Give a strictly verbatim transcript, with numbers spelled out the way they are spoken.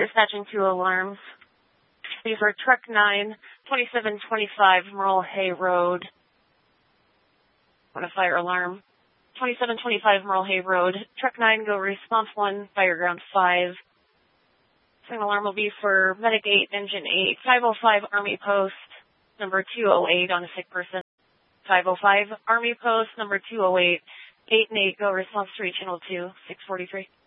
dispatching two alarms. These are Truck nine, twenty-seven twenty-five Merle Hay Road. On a fire alarm. twenty-seven twenty-five Merle Hay Road. Truck nine, go response one, fire ground five. Second alarm will be for Medic eight, Engine eight, five oh five Army Post, number two oh eight on a sick person. five oh five Army Post, number two oh eight, eight and eight, go response three, channel two, six forty-three.